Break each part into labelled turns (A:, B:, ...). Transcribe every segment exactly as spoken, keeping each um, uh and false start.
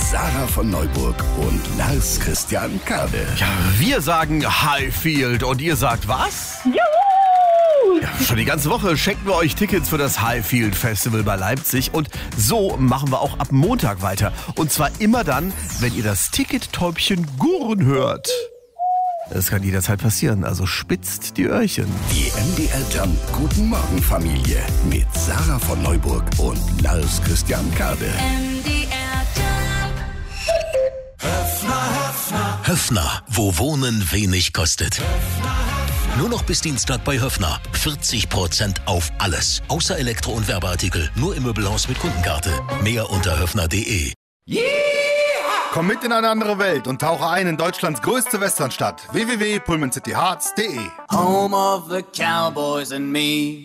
A: Sarah von Neuburg und Lars Christian Kade.
B: Ja, wir sagen Highfield und ihr sagt was?
C: Juhu!
B: Ja, schon die ganze Woche schenken wir euch Tickets für das Highfield Festival bei Leipzig und so machen wir auch ab Montag weiter. Und zwar immer dann, wenn ihr das Tickettäubchen gurren hört. Das kann jederzeit passieren, also spitzt die Öhrchen.
A: Die M D R Jump Guten Morgen Familie mit Sarah von Neuburg und Lars Christian Kade.
D: M D R Jump.
E: Höfner, Höfner. Höfner, wo Wohnen wenig kostet. Nur noch bis Dienstag bei Höfner. vierzig Prozent auf alles. Außer Elektro- und Werbeartikel. Nur im Möbelhaus mit Kundenkarte. Mehr unter höfner punkt de.
F: Yeah! Komm mit in eine andere Welt und tauche ein in Deutschlands größte Westernstadt. w w w punkt pullman city hearts punkt de.
G: Home of the Cowboys and me.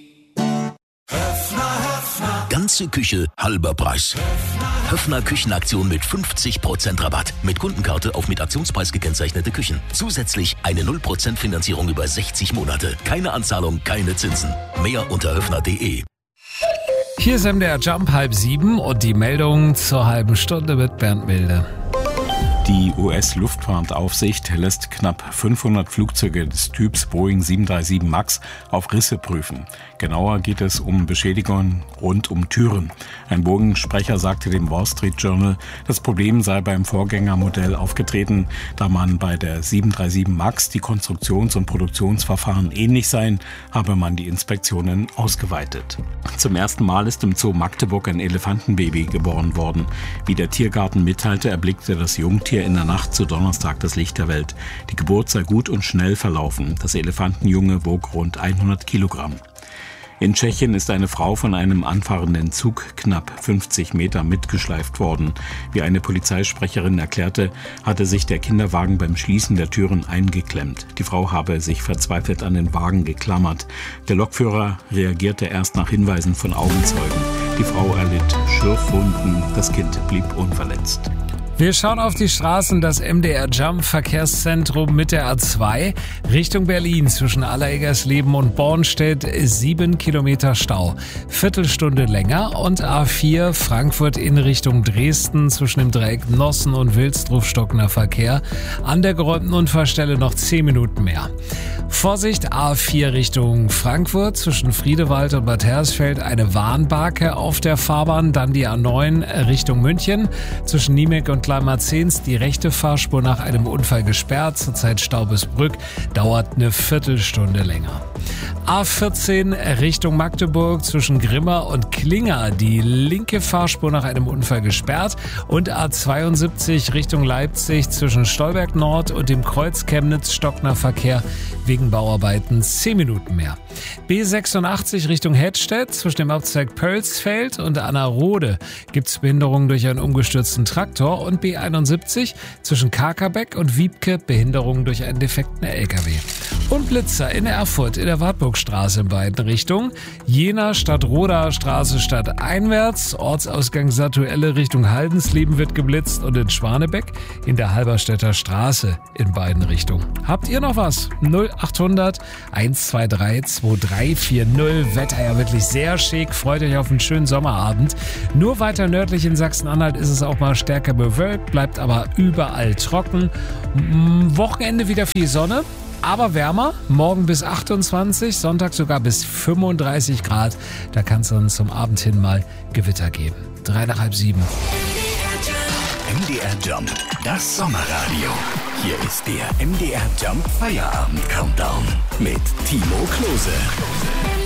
E: Höfner, Höfner. Ganze Küche, halber Preis. Höfner, Höfner Küchenaktion mit fünfzig Prozent Rabatt. Mit Kundenkarte auf mit Aktionspreis gekennzeichnete Küchen. Zusätzlich eine null Prozent Finanzierung über sechzig Monate. Keine Anzahlung, keine Zinsen. Mehr unter höfner punkt de.
H: Hier ist M D R Jump halb sieben und die Meldung zur halben Stunde mit Bernd Milde.
I: Die U S-Luftfahrtaufsicht lässt knapp fünfhundert Flugzeuge des Typs Boeing sieben drei sieben Max auf Risse prüfen. Genauer geht es um Beschädigungen rund um Türen. Ein Boeing-Sprecher sagte dem Wall Street Journal, das Problem sei beim Vorgängermodell aufgetreten, da man bei der sieben drei sieben Max die Konstruktions- und Produktionsverfahren ähnlich seien, habe man die Inspektionen ausgeweitet. Zum ersten Mal ist im Zoo Magdeburg ein Elefantenbaby geboren worden. Wie der Tiergarten mitteilte, erblickte das Jungtier in der Nacht zu Donnerstag das Licht der Welt. Die Geburt sei gut und schnell verlaufen. Das Elefantenjunge wog rund hundert Kilogramm. In Tschechien ist eine Frau von einem anfahrenden Zug knapp fünfzig Meter mitgeschleift worden. Wie eine Polizeisprecherin erklärte, hatte sich der Kinderwagen beim Schließen der Türen eingeklemmt. Die Frau habe sich verzweifelt an den Wagen geklammert. Der Lokführer reagierte erst nach Hinweisen von Augenzeugen. Die Frau erlitt Schürfwunden, das Kind blieb unverletzt.
H: Wir schauen auf die Straßen, das M D R Jump Verkehrszentrum mit der A zwei Richtung Berlin zwischen Allereggersleben und Bornstedt sieben Kilometer Stau, Viertelstunde länger, und A vier Frankfurt in Richtung Dresden zwischen dem Dreieck Nossen und Wilsdruf stockender Verkehr, an der geräumten Unfallstelle noch zehn Minuten mehr. Vorsicht, A vier Richtung Frankfurt zwischen Friedewald und Bad Hersfeld eine Warnbarke auf der Fahrbahn, dann die A neun Richtung München zwischen Niemek und Kleinmarzens die rechte Fahrspur nach einem Unfall gesperrt, zurzeit Stau bis Brück, dauert eine Viertelstunde länger. A vierzehn Richtung Magdeburg zwischen Grimma und Klinger die linke Fahrspur nach einem Unfall gesperrt und A zweiundsiebzig Richtung Leipzig zwischen Stolberg Nord und dem Kreuz Chemnitz stockender Verkehr wegen Bauarbeiten zehn Minuten mehr. B sechsundachtzig Richtung Hettstedt zwischen dem Abzweig Pölsfeld und Anna-Rode gibt es Behinderungen durch einen umgestürzten Traktor und B einundsiebzig zwischen Kakerbeck und Wiebke Behinderungen durch einen defekten L K W. Und Blitzer in Erfurt in der Wartburgstraße in beiden Richtungen. Jena statt Roda Straße statt einwärts. Ortsausgang Satuelle Richtung Haldensleben wird geblitzt und in Schwanebeck in der Halberstädter Straße in beiden Richtungen. Habt ihr noch was? null achthundert eins zwei drei zwei drei vier null. Wetter ja wirklich sehr schick. Freut euch auf einen schönen Sommerabend. Nur weiter nördlich in Sachsen-Anhalt ist es auch mal stärker bewölkt, bleibt aber überall trocken. Wochenende wieder viel Sonne. Aber wärmer, morgen bis achtundzwanzig, Sonntag sogar bis fünfunddreißig Grad. Da kann es dann zum Abend hin mal Gewitter geben. Drei nach halb sieben.
A: M D R Jump, das Sommerradio. Hier ist der M D R Jump Feierabend Countdown mit Timo Klose.